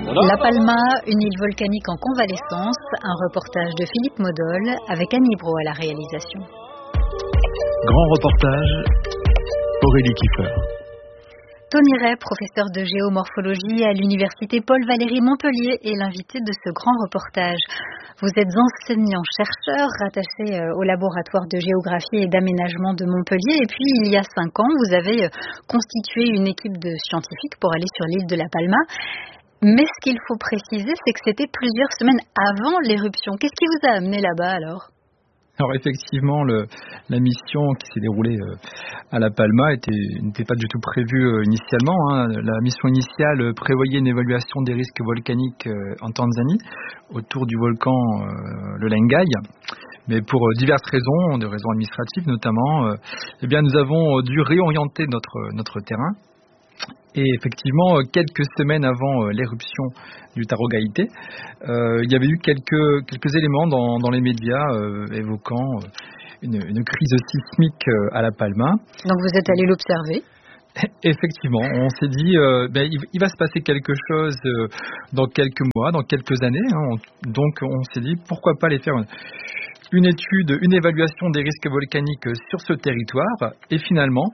La Palma, une île volcanique en convalescence, un reportage de Philippe Modol avec Annie Brault à la réalisation. Grand reportage, Aurélie Kiefer. Tony Ray, professeur de géomorphologie à l'université Paul-Valéry Montpellier, est l'invité de ce grand reportage. Vous êtes enseignant-chercheur rattaché au laboratoire de géographie et d'aménagement de Montpellier. Et puis, il y a 5 ans, vous avez constitué une équipe de scientifiques pour aller sur l'île de La Palma. Mais ce qu'il faut préciser, c'est que c'était plusieurs semaines avant l'éruption. Qu'est-ce qui vous a amené là-bas alors ? Alors effectivement, la mission qui s'est déroulée à La Palma n'était pas du tout prévue initialement. La mission initiale prévoyait une évaluation des risques volcaniques en Tanzanie, autour du volcan le Lengai. Mais pour diverses raisons, des raisons administratives notamment, nous avons dû réorienter notre terrain. Et effectivement, quelques semaines avant l'éruption du Tarogaïté, il y avait eu quelques éléments dans les médias évoquant une crise sismique à La Palma. Donc vous êtes allé l'observer ? Effectivement, on s'est dit il va se passer quelque chose dans quelques mois, dans quelques années. Donc on s'est dit pourquoi pas aller faire une étude, une évaluation des risques volcaniques sur ce territoire. Et finalement,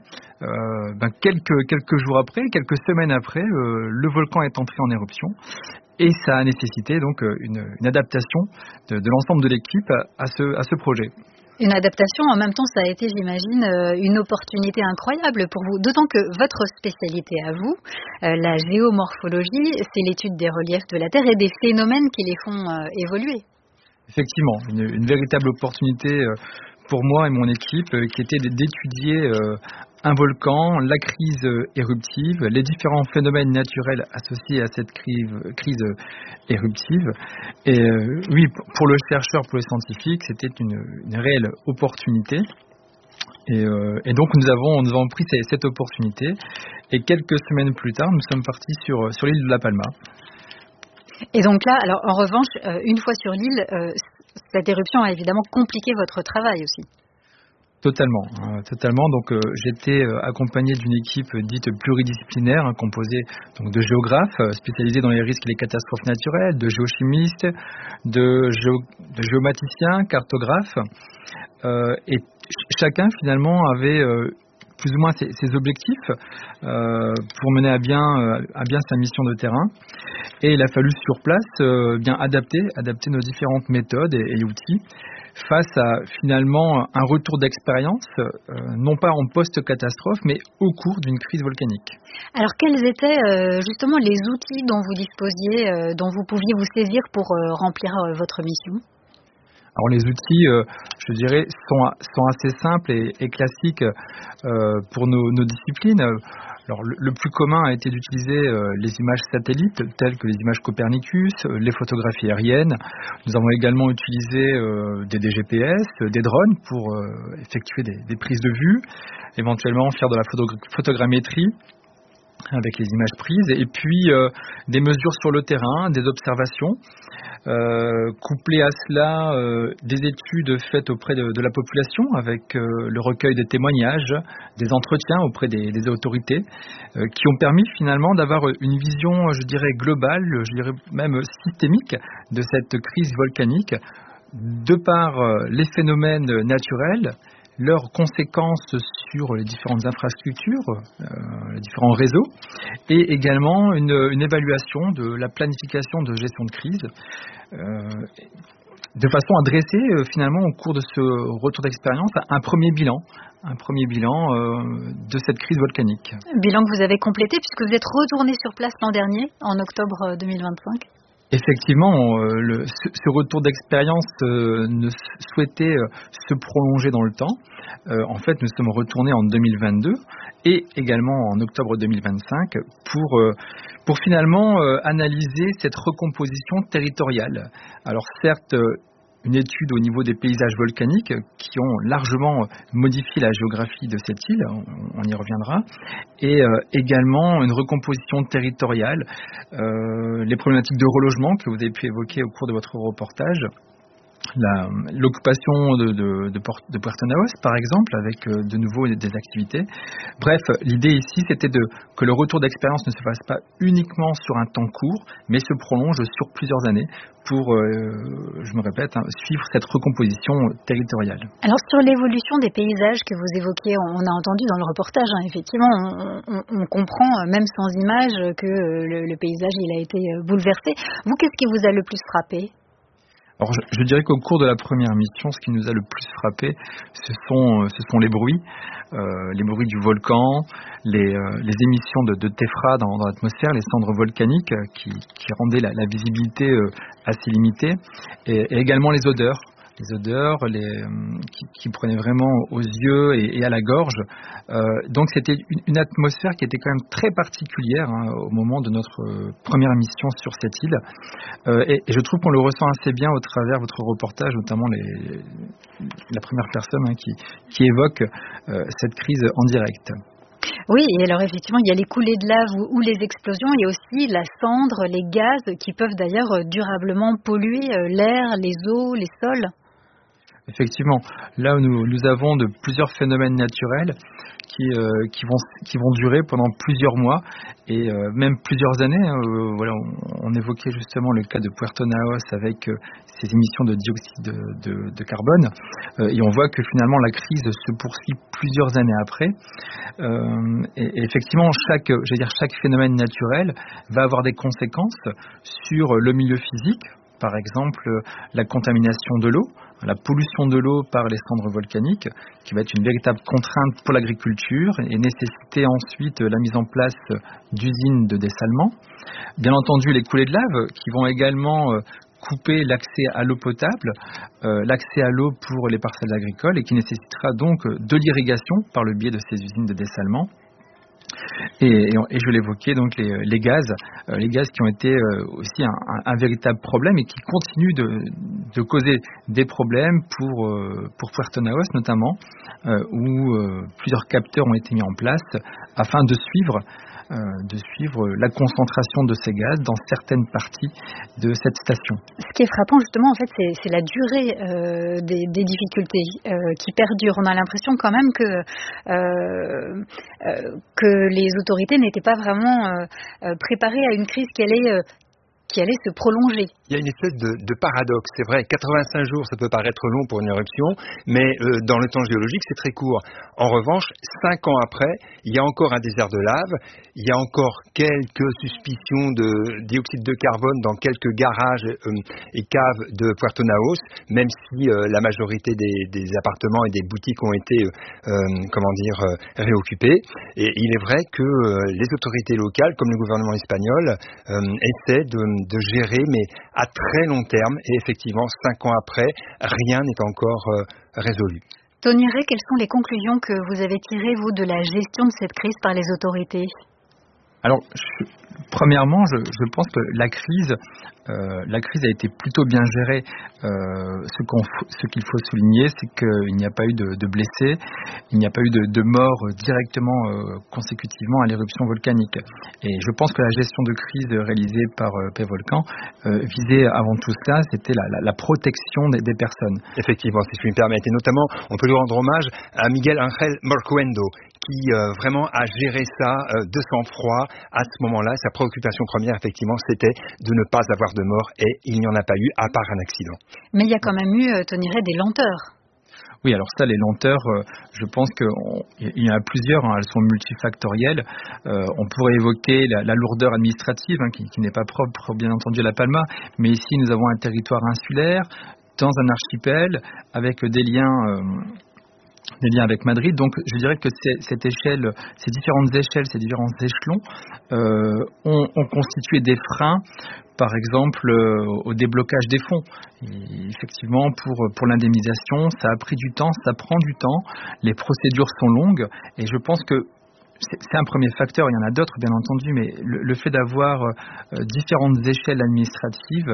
quelques jours après, quelques semaines après, le volcan est entré en éruption. Et ça a nécessité donc une adaptation de l'ensemble de l'équipe à ce projet. Une adaptation, en même temps, ça a été, j'imagine, une opportunité incroyable pour vous. D'autant que votre spécialité à vous, la géomorphologie, c'est l'étude des reliefs de la Terre et des phénomènes qui les font évoluer. Effectivement, une véritable opportunité pour moi et mon équipe qui était d'étudier un volcan, la crise éruptive, les différents phénomènes naturels associés à cette crise éruptive. Et oui, pour le chercheur, pour le scientifique, c'était une réelle opportunité. Et donc nous avons pris cette opportunité. Et quelques semaines plus tard, nous sommes partis sur l'île de La Palma. Et donc là, alors en revanche, une fois sur l'île, cette éruption a évidemment compliqué votre travail aussi. Totalement. Donc j'étais accompagné d'une équipe dite pluridisciplinaire, composée donc de géographes spécialisés dans les risques et les catastrophes naturelles, de géochimistes, de géomaticiens, cartographes, et chacun finalement avait plus ou moins ses objectifs pour mener à bien sa mission de terrain. Et il a fallu sur place adapter nos différentes méthodes et outils face à finalement un retour d'expérience, non pas en post-catastrophe, mais au cours d'une crise volcanique. Alors quels étaient justement les outils dont vous disposiez, dont vous pouviez vous saisir pour remplir votre mission ? Alors les outils, je dirais, sont assez simples et classiques pour nos disciplines. Alors le plus commun a été d'utiliser les images satellites telles que les images Copernicus, les photographies aériennes. Nous avons également utilisé des GPS, des drones pour effectuer des prises de vue, éventuellement faire de la photogrammétrie avec les images prises, et puis des mesures sur le terrain, des observations, couplées à cela des études faites auprès de la population avec le recueil des témoignages, des entretiens auprès des autorités, qui ont permis finalement d'avoir une vision, je dirais, globale, je dirais même systémique de cette crise volcanique, de par les phénomènes naturels, leurs conséquences sur les différentes infrastructures, les différents réseaux, et également une évaluation de la planification de gestion de crise, de façon à dresser finalement au cours de ce retour d'expérience un premier bilan de cette crise volcanique. Bilan que vous avez complété puisque vous êtes retourné sur place l'an dernier, en octobre 2025. Effectivement, ce retour d'expérience ne souhaitait se prolonger dans le temps. En fait, nous sommes retournés en 2022 et également en octobre 2025 pour finalement analyser cette recomposition territoriale. Alors certes, une étude au niveau des paysages volcaniques qui ont largement modifié la géographie de cette île, on y reviendra, et également une recomposition territoriale, les problématiques de relogement que vous avez pu évoquer au cours de votre reportage, l'occupation de Puerto Naos, par exemple, avec de nouveau des activités. Bref, l'idée ici, c'était que le retour d'expérience ne se fasse pas uniquement sur un temps court, mais se prolonge sur plusieurs années pour, je me répète, suivre cette recomposition territoriale. Alors sur l'évolution des paysages que vous évoquiez, on a entendu dans le reportage, effectivement, on comprend, même sans images, que le paysage il a été bouleversé. Vous, qu'est-ce qui vous a le plus frappé ? Alors je dirais qu'au cours de la première mission, ce qui nous a le plus frappé, ce sont les bruits du volcan, les émissions de téphra dans l'atmosphère, les cendres volcaniques qui rendaient la visibilité assez limitée, et également les odeurs qui prenaient vraiment aux yeux et à la gorge. Donc c'était une atmosphère qui était quand même très particulière au moment de notre première mission sur cette île. Et je trouve qu'on le ressent assez bien au travers de votre reportage, notamment la première personne qui évoque cette crise en direct. Oui, et alors effectivement, il y a les coulées de lave ou les explosions, et aussi la cendre, les gaz qui peuvent d'ailleurs durablement polluer l'air, les eaux, les sols. Effectivement, là nous avons de plusieurs phénomènes naturels qui vont durer pendant plusieurs mois et même plusieurs années. Voilà, on évoquait justement le cas de Puerto Naos avec ses émissions de dioxyde de carbone, et on voit que finalement la crise se poursuit plusieurs années après. Et effectivement, chaque phénomène naturel va avoir des conséquences sur le milieu physique. Par exemple, la contamination de l'eau, la pollution de l'eau par les cendres volcaniques, qui va être une véritable contrainte pour l'agriculture et nécessiter ensuite la mise en place d'usines de dessalement. Bien entendu, les coulées de lave qui vont également couper l'accès à l'eau potable, l'accès à l'eau pour les parcelles agricoles, et qui nécessitera donc de l'irrigation par le biais de ces usines de dessalement. Et je l'évoquais, donc les gaz qui ont été aussi un véritable problème et qui continuent de causer des problèmes pour Puerto Naos notamment, où plusieurs capteurs ont été mis en place afin de suivre la concentration de ces gaz dans certaines parties de cette station. Ce qui est frappant justement, en fait, c'est la durée des difficultés qui perdurent. On a l'impression quand même que les autorités n'étaient pas vraiment préparées à une crise qui allait se prolonger. Il y a une espèce de paradoxe, c'est vrai, 85 jours ça peut paraître long pour une éruption, mais dans le temps géologique c'est très court. En revanche, 5 ans après, il y a encore un désert de lave, il y a encore quelques suspicions de dioxyde de carbone dans quelques garages et caves de Puerto Naos, même si la majorité des appartements et des boutiques ont été réoccupés. Et il est vrai que les autorités locales, comme le gouvernement espagnol, essaient de gérer, mais à très long terme, et effectivement, 5 ans après, rien n'est encore résolu. Tony Ray, quelles sont les conclusions que vous avez tirées, vous, de la gestion de cette crise par les autorités ? Alors, premièrement, je pense que la crise a été plutôt bien gérée. Ce qu'il faut souligner, c'est qu'il n'y a pas eu de blessés, il n'y a pas eu de morts directement consécutivement à l'éruption volcanique. Et je pense que la gestion de crise réalisée par Pévolcan visait avant tout cela, c'était la protection des personnes. Effectivement, si je puis me permettre. Et notamment, on peut lui rendre hommage à Miguel Ángel Morcuendo, qui vraiment a géré ça de sang-froid à ce moment-là. Sa préoccupation première, effectivement, c'était de ne pas avoir de mort, et il n'y en a pas eu, à part un accident. Mais il y a quand même eu, Tony Ray, des lenteurs. Oui, alors ça, les lenteurs, je pense qu'il y en a plusieurs, elles sont multifactorielles. On pourrait évoquer la lourdeur administrative, qui n'est pas propre, bien entendu, à La Palma, mais ici, nous avons un territoire insulaire, dans un archipel, avec des liens avec Madrid. Donc je dirais que ces différentes échelles, ces différents échelons ont constitué des freins, par exemple au déblocage des fonds. Et effectivement, pour l'indemnisation, ça a pris du temps, ça prend du temps, les procédures sont longues, et je pense que c'est un premier facteur, il y en a d'autres bien entendu, mais le fait d'avoir différentes échelles administratives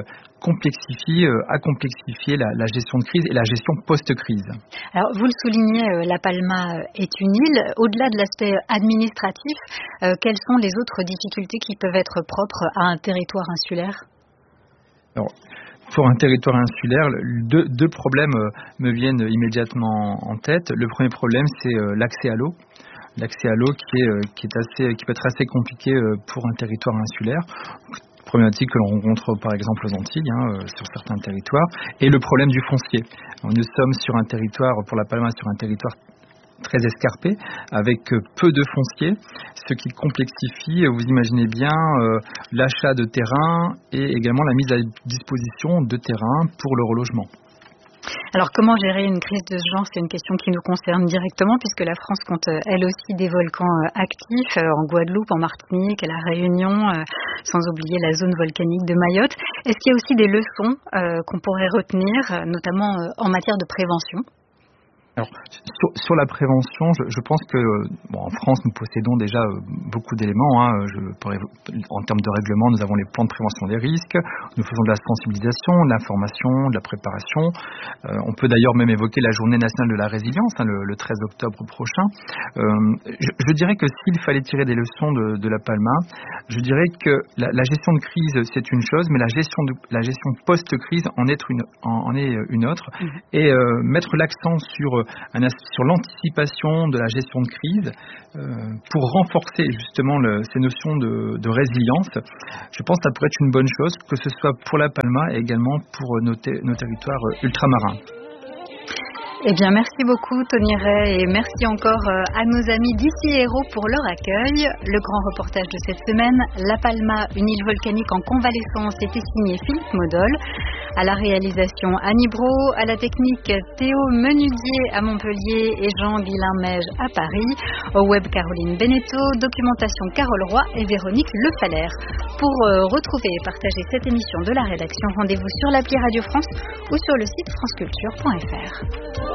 a complexifié la gestion de crise et la gestion post-crise. Alors vous le soulignez, La Palma est une île. Au-delà de l'aspect administratif, quelles sont les autres difficultés qui peuvent être propres à un territoire insulaire ? Alors, Pour un territoire insulaire, deux problèmes me viennent immédiatement en tête. Le premier problème, c'est l'accès à l'eau. L'accès à l'eau qui peut être assez compliqué pour un territoire insulaire. Problématique que l'on rencontre par exemple aux Antilles, sur certains territoires. Et le problème du foncier. Alors, nous sommes sur un territoire, pour La Palma, sur un territoire très escarpé, avec peu de foncier, ce qui complexifie, vous imaginez bien, l'achat de terrain et également la mise à disposition de terrain pour le relogement. Alors comment gérer une crise de ce genre? C'est une question qui nous concerne directement puisque la France compte elle aussi des volcans actifs en Guadeloupe, en Martinique, à La Réunion, sans oublier la zone volcanique de Mayotte. Est-ce qu'il y a aussi des leçons qu'on pourrait retenir, notamment en matière de prévention? Alors, sur la prévention, je pense que en France, nous possédons déjà beaucoup d'éléments. En termes de règlement, nous avons les plans de prévention des risques, nous faisons de la sensibilisation, de l'information, de la préparation. On peut d'ailleurs même évoquer la journée nationale de la résilience, le 13 octobre prochain. Je dirais que s'il fallait tirer des leçons de La Palma, je dirais que la gestion de crise, c'est une chose, mais la gestion post-crise en est une autre. Et mettre l'accent sur l'anticipation de la gestion de crise pour renforcer justement ces notions de résilience. Je pense que ça pourrait être une bonne chose, que ce soit pour La Palma et également pour nos territoires ultramarins. Eh bien, merci beaucoup Tony Ray et merci encore à nos amis d'Ici Héros pour leur accueil. Le grand reportage de cette semaine, La Palma, une île volcanique en convalescence, était signé Philippe Modol. À la réalisation Annie Brault, à la technique Théo Menudier à Montpellier et Jean-Guilain Meige à Paris. Au web Caroline Beneteau, documentation Carole Roy et Véronique Lefalaire. Pour retrouver et partager cette émission de la rédaction, rendez-vous sur l'appli Radio France ou sur le site franceculture.fr.